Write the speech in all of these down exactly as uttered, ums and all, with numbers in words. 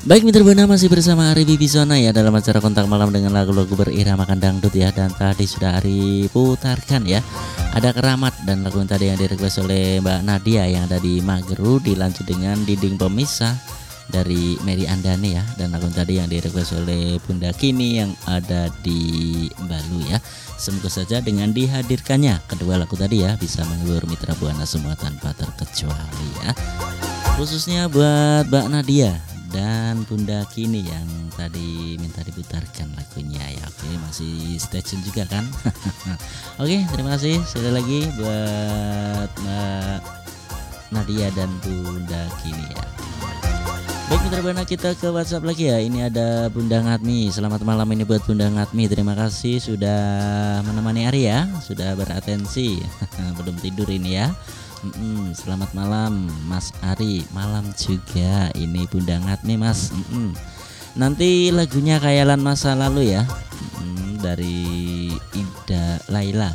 Baik mitra Buana, masih bersama Ari Wibisana ya dalam acara Kontak Malam dengan lagu-lagu beriramakan dangdut ya. Dan tadi sudah Ari putarkan ya, ada Keramat dan lagu yang tadi yang direquest oleh Mbak Nadia yang ada di Mageru, dilanjut dengan Dinding Pemisah dari Mary Andani ya. Dan lagu yang tadi yang direquest oleh Bunda Kini yang ada di Balu ya. Semoga saja dengan dihadirkannya kedua lagu tadi ya bisa menghibur mitra Buana semua tanpa terkecuali ya. Khususnya buat Mbak Nadia dan Bunda Kini yang tadi minta diputarkan lagunya ya. Oke, masih stay tune juga kan. Oke, terima kasih sekali lagi buat Mbak Nadia dan Bunda Kini ya. Baik mitra Buana, kita ke WhatsApp lagi ya. Ini ada Bunda Ngatmi. Selamat malam ini buat Bunda Ngatmi. Terima kasih sudah menemani Ari ya, sudah beratensi. Belum tidur ini ya. Mm-mm, selamat malam Mas Ari, malam juga ini Bunda Ngatmi Mas. Mm-mm. Nanti lagunya Khayalan Masa Lalu ya, mm, dari Ida Laila.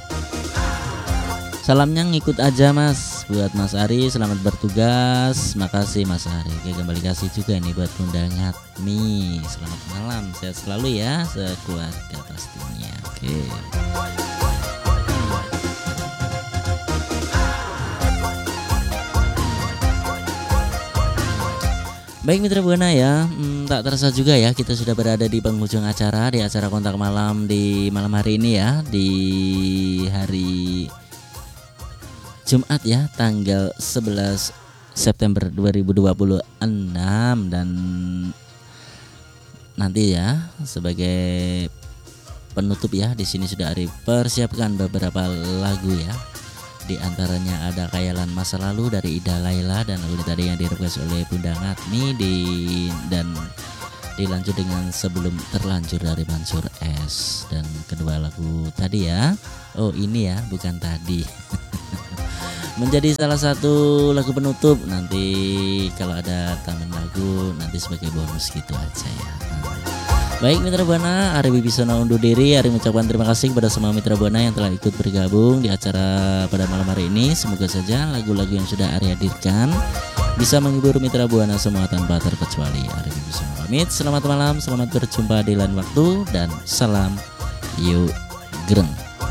Salamnya ngikut aja Mas buat Mas Ari, selamat bertugas. Makasih Mas Ari. Oke, kembali kasih juga nih buat Bunda Ngatmi. Selamat malam, sehat selalu ya sekeluarga pastinya. Oke. Baik mitra Buana ya, hmm, tak terasa juga ya kita sudah berada di penghujung acara, di acara Kontak Malam di malam hari ini ya, di hari Jumat ya, tanggal sebelas September dua ribu dua puluh enam. Dan nanti ya sebagai penutup ya, di sini sudah Ari persiapkan beberapa lagu ya. Di antaranya ada Khayalan Masa Lalu dari Ida Laila dan lagu tadi yang direquest oleh Bunda Ngatmi di, dan dilanjut dengan Sebelum Terlanjur dari Mansur S. Dan kedua lagu tadi ya, oh ini ya bukan tadi, menjadi salah satu lagu penutup. Nanti kalau ada tambahan lagu nanti sebagai bonus gitu aja ya. Baik mitra Buana, Ari Wibisana undur diri. Ari mengucapkan terima kasih kepada semua mitra Buana yang telah ikut bergabung di acara pada malam hari ini. Semoga saja lagu-lagu yang sudah Ari hadirkan bisa menghibur mitra Buana semua tanpa terkecuali. Ari Wibisana pamit, selamat malam, selamat berjumpa di lain waktu, dan salam yuk greng.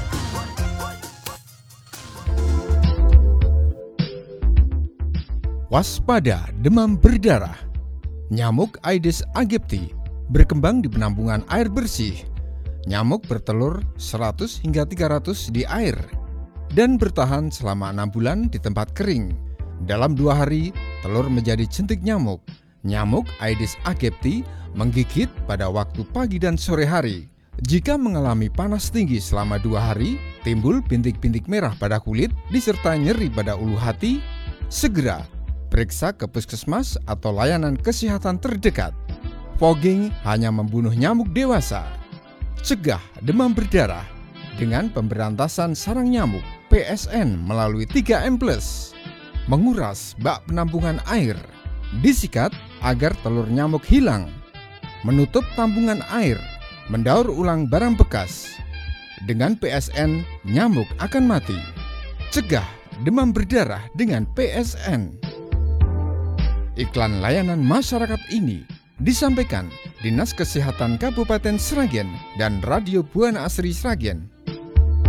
Waspada demam berdarah. Nyamuk Aedes aegypti berkembang di penampungan air bersih. Nyamuk bertelur seratus hingga tiga ratus di air dan bertahan selama enam bulan di tempat kering. Dalam dua hari, telur menjadi jentik nyamuk. Nyamuk Aedes aegypti menggigit pada waktu pagi dan sore hari. Jika mengalami panas tinggi selama dua hari, timbul bintik-bintik merah pada kulit disertai nyeri pada ulu hati, segera periksa ke puskesmas atau layanan kesehatan terdekat. Fogging hanya membunuh nyamuk dewasa. Cegah demam berdarah dengan pemberantasan sarang nyamuk P S N melalui tiga M plus. Menguras bak penampungan air. Disikat agar telur nyamuk hilang. Menutup tambungan air. Mendaur ulang barang bekas. Dengan P S N, nyamuk akan mati. Cegah demam berdarah dengan P S N. Iklan layanan masyarakat ini disampaikan Dinas Kesehatan Kabupaten Sragen dan Radio Buana Asri Sragen.